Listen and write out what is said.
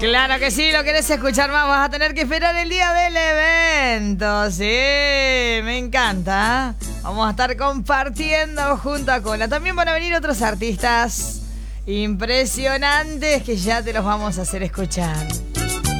Claro que sí, lo querés escuchar más, vas a tener que esperar el día del evento. Sí, me encanta. Vamos a estar compartiendo junto a Cola. También van a venir otros artistas impresionantes que ya te los vamos a hacer escuchar.